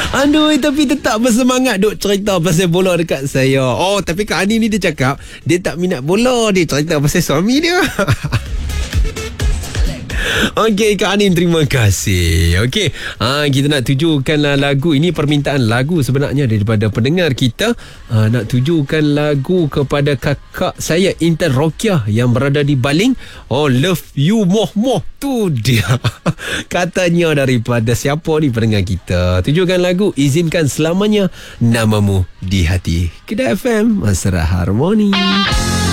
Aduh, tapi tetap bersemangat duk cerita pasal bola dekat saya. Oh, tapi Kak Ani ni dia cakap dia tak minat bola, dia cerita pasal suami dia. Okey, Kak Anin, terima kasih. Okey, kita nak tujukanlah lagu. Ini permintaan lagu sebenarnya daripada pendengar kita. Nak tujukan lagu kepada kakak saya, Intan Rokiah, yang berada di Baling. Oh, love you moh-moh. Tu dia. Katanya daripada siapa ni pendengar kita. Tujukan lagu Izinkan Selamanya Namamu di Hati. Kedah FM, Mesra Harmoni.